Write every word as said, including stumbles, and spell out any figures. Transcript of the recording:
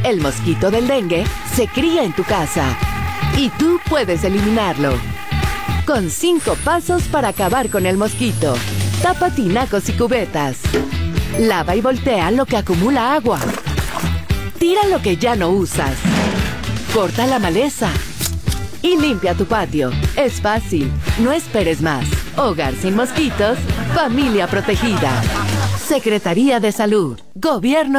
El mosquito del dengue se cría en tu casa y tú puedes eliminarlo. Con cinco pasos para acabar con el mosquito. Tapa tinacos y cubetas. Lava y voltea lo que acumula agua. Tira lo que ya no usas. Corta la maleza. Y limpia tu patio. Es fácil. No esperes más. Hogar sin mosquitos. Familia protegida. Secretaría de Salud. Gobierno